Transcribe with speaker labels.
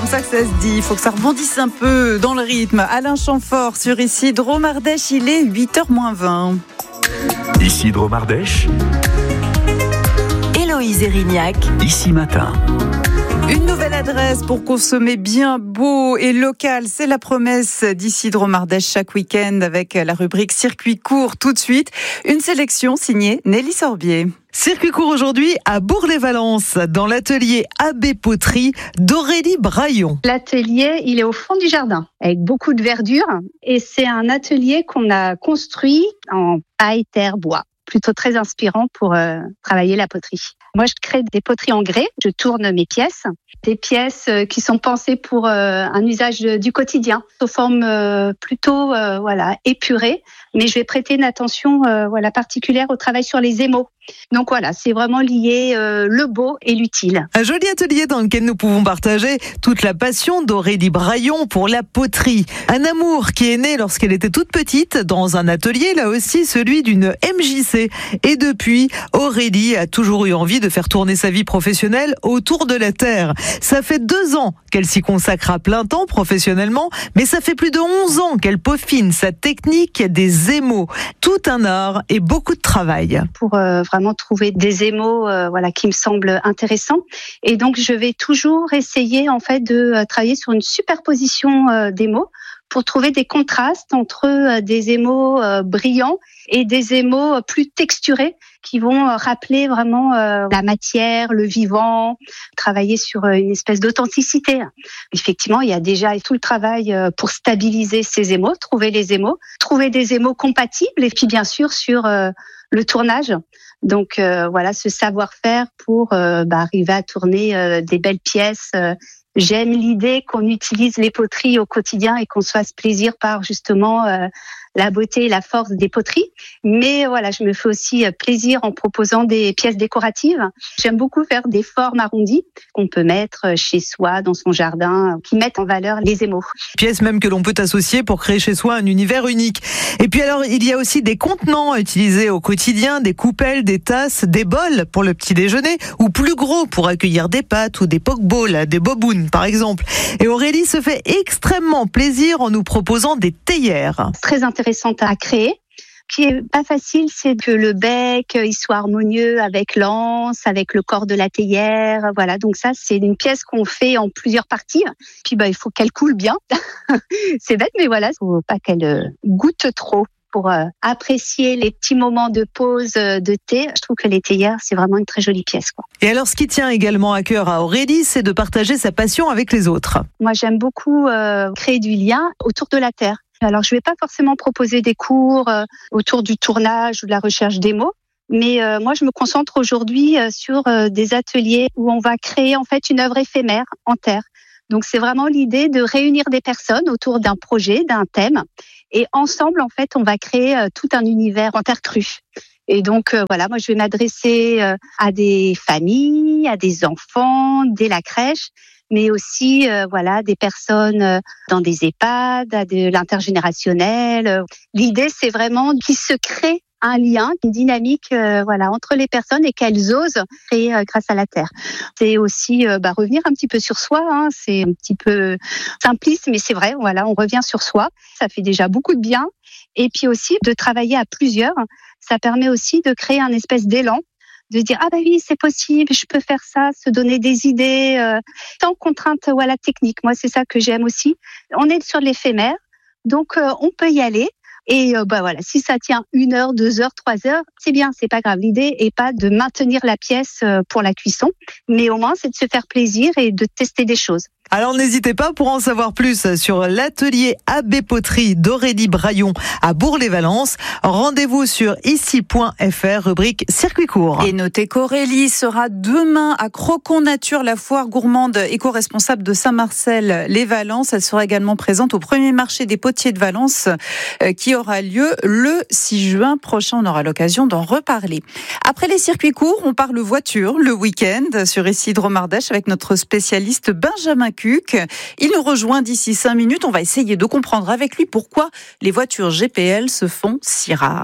Speaker 1: comme ça que ça se dit. Il faut que ça rebondisse un peu dans le rythme. Alain Chamfort sur Isidro Mardèche, il est 8h-20.
Speaker 2: Isidro Mardèche,
Speaker 3: Héloïse Erignac,
Speaker 2: ici matin.
Speaker 1: Une nouvelle adresse pour consommer bien beau et local, c'est la promesse d'Isidro Mardèche chaque week-end avec la rubrique Circuit court. Tout de suite, une sélection signée Nelly Sorbier.
Speaker 4: Circuit court aujourd'hui à Bourg-les-Valences, dans l'atelier AB Poterie d'Aurélie Braillon.
Speaker 5: L'atelier, il est au fond du jardin, avec beaucoup de verdure. Et c'est un atelier qu'on a construit en paille, terre, bois. Plutôt très inspirant pour travailler la poterie. Moi, je crée des poteries en grès. Je tourne mes pièces. Des pièces qui sont pensées pour un usage du quotidien, sous forme plutôt épurée. Mais je vais prêter une attention particulière au travail sur les émaux. Donc voilà, c'est vraiment lié le beau et l'utile.
Speaker 4: Un joli atelier dans lequel nous pouvons partager toute la passion d'Aurélie Braillon pour la poterie. Un amour qui est né lorsqu'elle était toute petite dans un atelier, là aussi celui d'une MJC. Et depuis, Aurélie a toujours eu envie de faire tourner sa vie professionnelle autour de la terre. Ça fait 2 ans qu'elle s'y consacre à plein temps professionnellement, mais ça fait plus de 11 ans qu'elle peaufine sa technique des émaux. Tout un art et beaucoup de travail.
Speaker 5: Pour vraiment trouver des émaux qui me semblent intéressants. Et donc, je vais toujours essayer en fait de travailler sur une superposition d'émaux pour trouver des contrastes entre des émaux brillants et des émaux plus texturés qui vont rappeler vraiment la matière, le vivant, travailler sur une espèce d'authenticité. Effectivement, il y a déjà tout le travail pour stabiliser ces émaux, trouver les émaux, trouver des émaux compatibles et puis bien sûr sur le tournage. Donc ce savoir-faire pour arriver à tourner des belles pièces. J'aime l'idée qu'on utilise les poteries au quotidien et qu'on se fasse plaisir par justement la beauté et la force des poteries. Mais je me fais aussi plaisir en proposant des pièces décoratives. J'aime beaucoup faire des formes arrondies qu'on peut mettre chez soi, dans son jardin, qui mettent en valeur les émaux.
Speaker 4: Pièces même que l'on peut associer pour créer chez soi un univers unique. Et puis alors, il y a aussi des contenants utilisés au quotidien, des coupelles, des tasses, des bols pour le petit déjeuner, ou plus gros pour accueillir des pâtes ou des pokeballs, des bobounes par exemple. Et Aurélie se fait extrêmement plaisir en nous proposant des théières.
Speaker 5: Très intéressante à créer. Ce qui est pas facile, c'est que le bec, il soit harmonieux avec l'anse, avec le corps de la théière. Voilà, donc ça, c'est une pièce qu'on fait en plusieurs parties. Puis il faut qu'elle coule bien. C'est bête, mais voilà, faut pas qu'elle goûte trop. Pour apprécier les petits moments de pause de thé, je trouve que les théières, c'est vraiment une très jolie pièce, quoi.
Speaker 4: Et alors, ce qui tient également à cœur à Aurélie, c'est de partager sa passion avec les autres.
Speaker 5: Moi, j'aime beaucoup créer du lien autour de la terre. Alors, je vais pas forcément proposer des cours autour du tournage ou de la recherche des mots, mais moi, je me concentre aujourd'hui sur des ateliers où on va créer en fait une œuvre éphémère en terre. Donc, c'est vraiment l'idée de réunir des personnes autour d'un projet, d'un thème. Et ensemble, en fait, on va créer tout un univers en terre crue. Et donc, moi, je vais m'adresser à des familles, à des enfants, dès la crèche, mais aussi, des personnes dans des EHPAD, à de l'intergénérationnel. L'idée, c'est vraiment qu'il se crée un lien, une dynamique entre les personnes et qu'elles osent créer grâce à la terre. C'est aussi revenir un petit peu sur soi, c'est un petit peu simpliste, mais c'est vrai, on revient sur soi. Ça fait déjà beaucoup de bien. Et puis aussi, de travailler à plusieurs, ça permet aussi de créer un espèce d'élan, de dire « Ah oui, c'est possible, je peux faire ça », se donner des idées sans contrainte technique. Moi, c'est ça que j'aime aussi. On est sur l'éphémère, donc on peut y aller. Et si ça tient 1 heure, 2 heures, 3 heures, c'est bien, c'est pas grave. L'idée est pas de maintenir la pièce pour la cuisson, mais au moins c'est de se faire plaisir et de tester des choses.
Speaker 4: Alors n'hésitez pas pour en savoir plus sur l'atelier AB Poterie d'Aurélie Braillon à Bourg-les-Valences. Rendez-vous sur ici.fr, rubrique Circuit court.
Speaker 1: Et notez qu'Aurélie sera demain à Crocon Nature, la foire gourmande éco-responsable de Saint-Marcel-les-Valences. Elle sera également présente au premier marché des potiers de Valence qui aura lieu le 6 juin prochain. On aura l'occasion d'en reparler. Après les circuits courts, on parle voiture le week-end sur Isidro Mardèche avec notre spécialiste Benjamin Cuc. Il nous rejoint d'ici 5 minutes. On va essayer de comprendre avec lui pourquoi les voitures GPL se font si rares.